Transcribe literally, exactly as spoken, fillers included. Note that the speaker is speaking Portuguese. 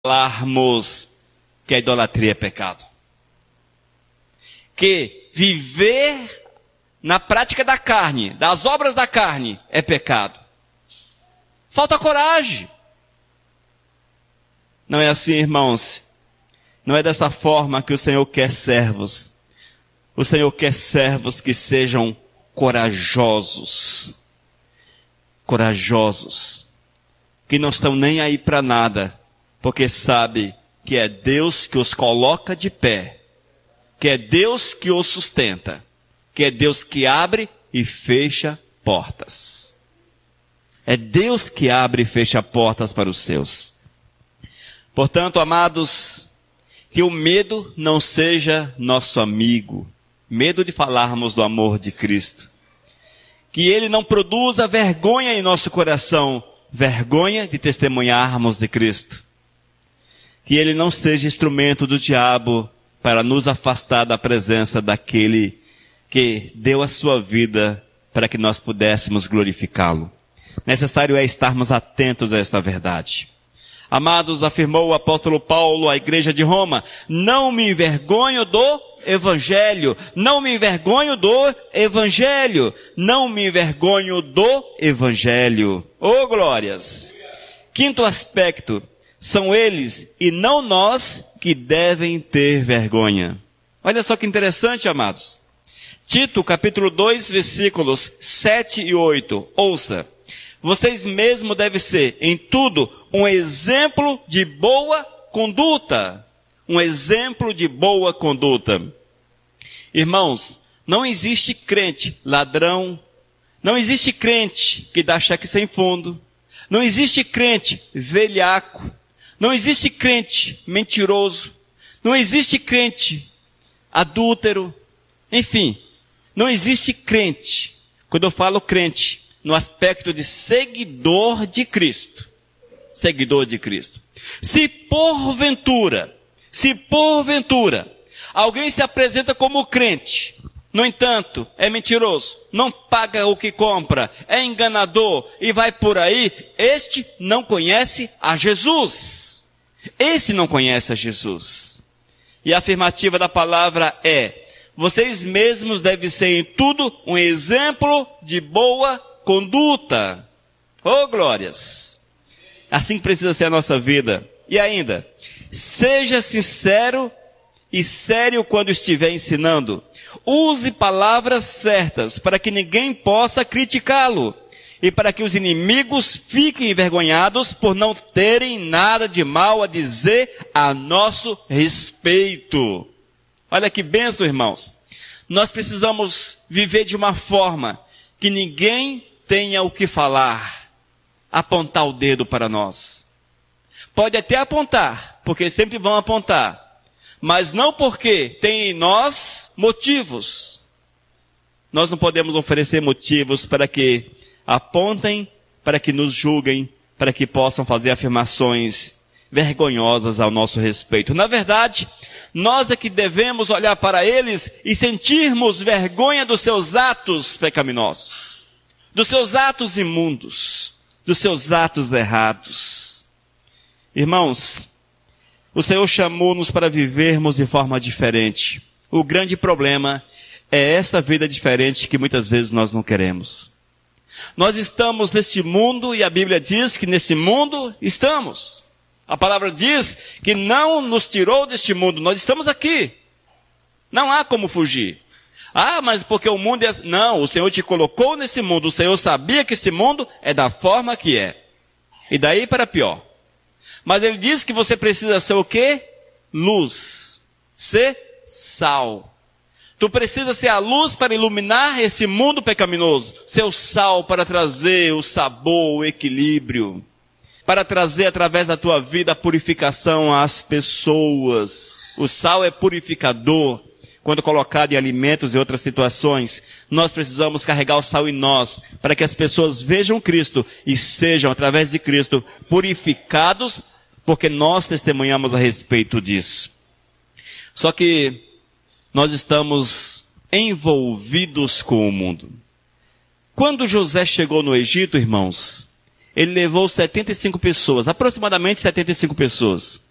falarmos que a idolatria é pecado. Que viver na prática da carne, das obras da carne, é pecado. Falta coragem. Não é assim, irmãos. Não é dessa forma que o Senhor quer servos. O Senhor quer servos que sejam corajosos. Corajosos. Que não estão nem aí para nada. Porque sabe que é Deus que os coloca de pé. Que é Deus que os sustenta. Que é Deus que abre e fecha portas. É Deus que abre e fecha portas para os seus. Portanto, amados, que o medo não seja nosso amigo. Medo de falarmos do amor de Cristo. Que ele não produza vergonha em nosso coração. Vergonha de testemunharmos de Cristo. Que ele não seja instrumento do diabo para nos afastar da presença daquele que deu a sua vida para que nós pudéssemos glorificá-lo. Necessário é estarmos atentos a esta verdade. Amados, afirmou o apóstolo Paulo à igreja de Roma, não me envergonho do Evangelho, não me envergonho do Evangelho, não me envergonho do Evangelho. Oh, glórias! Quinto aspecto, são eles e não nós que devem ter vergonha. Olha só que interessante, amados. Tito, capítulo dois, versículos sete e oito. Ouça. Vocês mesmos devem ser, em tudo, um exemplo de boa conduta. Um exemplo de boa conduta. Irmãos, não existe crente ladrão. Não existe crente que dá cheque sem fundo. Não existe crente velhaco. Não existe crente mentiroso. Não existe crente adúltero. Enfim, não existe crente. Quando eu falo crente, no aspecto de seguidor de Cristo. Seguidor de Cristo. Se porventura, se porventura, alguém se apresenta como crente, no entanto, é mentiroso, não paga o que compra, é enganador e vai por aí, este não conhece a Jesus. Esse não conhece a Jesus. E a afirmativa da palavra é, vocês mesmos devem ser em tudo um exemplo de boa conduta. Oh, glórias! Assim precisa ser a nossa vida. E ainda, seja sincero e sério quando estiver ensinando. Use palavras certas para que ninguém possa criticá-lo. E para que os inimigos fiquem envergonhados por não terem nada de mal a dizer a nosso respeito. Olha que bênção, irmãos. Nós precisamos viver de uma forma que ninguém tenha o que falar, apontar o dedo para nós. Pode até apontar, porque sempre vão apontar, mas não porque tem em nós motivos. Nós não podemos oferecer motivos para que apontem, para que nos julguem, para que possam fazer afirmações vergonhosas ao nosso respeito. Na verdade, nós é que devemos olhar para eles e sentirmos vergonha dos seus atos pecaminosos. Dos seus atos imundos, dos seus atos errados. Irmãos, o Senhor chamou-nos para vivermos de forma diferente. O grande problema é essa vida diferente que muitas vezes nós não queremos. Nós estamos neste mundo e a Bíblia diz que nesse mundo estamos. A palavra diz que não nos tirou deste mundo, nós estamos aqui. Não há como fugir. Ah, mas porque o mundo é... Não, o Senhor te colocou nesse mundo. O Senhor sabia que esse mundo é da forma que é. E daí para pior. Mas Ele diz que você precisa ser o quê? Luz. Ser sal. Tu precisa ser a luz para iluminar esse mundo pecaminoso. Ser o sal para trazer o sabor, o equilíbrio. Para trazer através da tua vida a purificação às pessoas. O sal é purificador. Quando colocado em alimentos e outras situações, nós precisamos carregar o sal em nós, para que as pessoas vejam Cristo e sejam, através de Cristo, purificados, porque nós testemunhamos a respeito disso. Só que nós estamos envolvidos com o mundo. Quando José chegou no Egito, irmãos, ele levou setenta e cinco pessoas, aproximadamente setenta e cinco pessoas.